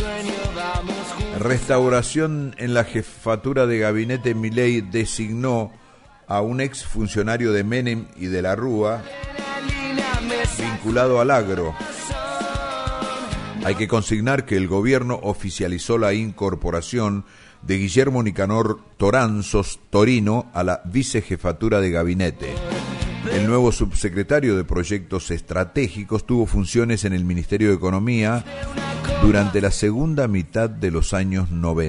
Restauración en la jefatura de gabinete. Milei designó a un ex funcionario de Menem y de la Rúa vinculado al agro. Hay que consignar que el gobierno oficializó la incorporación de Guillermo Nicanor Toranzos Torino a la vicejefatura de gabinete. El nuevo subsecretario de Proyectos Estratégicos tuvo funciones en el Ministerio de Economía durante la segunda mitad de los años 90.